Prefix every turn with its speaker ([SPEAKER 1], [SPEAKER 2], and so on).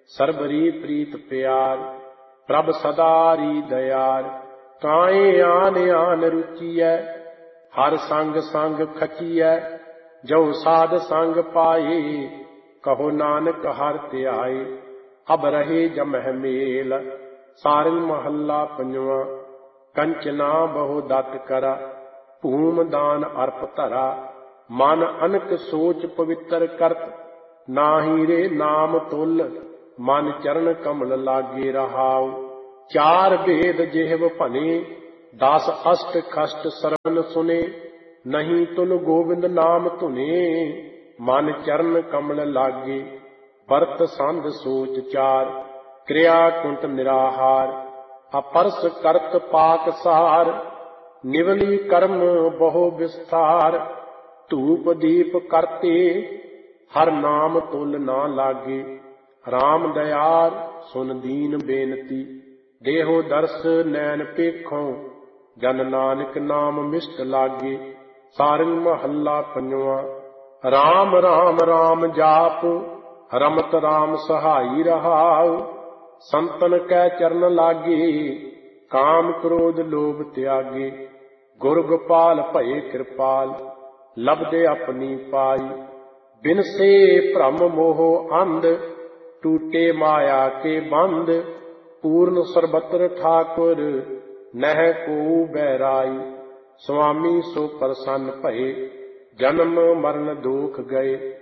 [SPEAKER 1] ਸਰਬਰੀ ਪ੍ਰੀਤ ਪਿਆਰ। ਪ੍ਰਭ ਸਦਾਰੀ ਦਇਆਰ, ਕਾਏ ਆਨ ਆਨ ਰੁਚੀਐ। ਹਰ ਸੰਗ ਸੰਗ ਖਚੀਐ, ਜੋ ਸਾਧ ਸੰਗ ਪਾਏ। ਕਹੋ ਨਾਨਕ ਹਰਿ ਧਿਆਏ, ਅਬ ਰਹੇ ਜਮਹਿ ਮੇਲ। ਸਾਰੰਗ ਮਹੱਲਾ ਪੰਜਵਾਂ। ਕੰਚਨਾ ਬਹੁ ਦਤ ਕਰਾ, ਭੂਮ ਦਾਨ ਅਰਪ ਧਰਾ। ਮਨ ਅਨਕ ਸੋਚ ਪਵਿੱਤਰ ਕਰਤ, ਨਾਹੀ ਰੇ ਨਾਮ ਤੁਲ। ਮਨ ਚਰਨ ਕਮਲ ਲਾਗੇ ਰਹਾਉ, ਚਾਰ ਭੇਦ ਜਿਹਵ ਭਨੇ। 10 ਅਸ਼ਟ ਖਸ਼ਟ ਸਰਵਨ ਸੁਨੇ, ਨਹੀਂ ਤੁਲ ਗੋਬਿੰਦ ਨਾਮ ਧੁਨੇ। ਮਨ ਚਰਨ ਕਮਲ ਲਾਗੇ, ਵਰਤ ਸੰਧ ਸੋਚ ਚਾਰ। ਕਿਰਿਆ ਕੁੰਟ ਨਿਰਾਹਾਰ, ਅਪਰਸ ਕਰਤ ਪਾਕ ਸਾਰ। ਨਿਵਲੀ ਕਰਮ ਬਹੁ ਵਿਸਥਾਰ, ਧੂਪ ਦੀਪ ਕਰਤੇ। ਹਰ ਨਾਮ ਤੁਲ ਨਾ ਲਾਗੇ, ਰਾਮ ਦਇਆਰ ਸੁਨ ਦੀਨ ਬੇਨਤੀ। ਦੇਹੋ ਦਰਸ ਨੈਣ ਪੇਖੋਂ, ਜਨ ਨਾਨਕ ਨਾਮ ਮਿਸ਼ਟ ਲਾਗੇ। ਸਾਰੰਗ ਮਹੱਲਾ ਪੰਜਵਾਂ। ਰਾਮ ਰਾਮ ਰਾਮ ਜਾਪ, ਰਮਤ ਰਾਮ ਸਹਾਈ ਰਹਾਉ। ਸੰਤਨ ਕੈ ਚਰਨ ਲਾਗੇ, ਕਾਮ ਕ੍ਰੋਧ ਲੋਭ ਤਿਆਗੇ। ਗੁਰ ਗੋਪਾਲ ਭਏ ਕਿਰਪਾਲ, ਲਬਦੇ ਆਪਣੀ ਪਾਈ। ਬਿਨਸੇ ਭ੍ਰਮ ਮੋਹ ਅੰਧ, ਟੂਟੇ ਮਾਇਆ ਕੇ ਬੰਧ। ਪੂਰਨ ਸਰਬਤਰ ਠਾਕੁਰ, ਨਹਿ ਕੋ ਬੈਰਾਈ। ਸੁਆਮੀ ਸੋ ਪ੍ਰਸੰਨ ਭਏ, ਜਨਮ ਮਰਨ ਦੋਖ ਗਏ।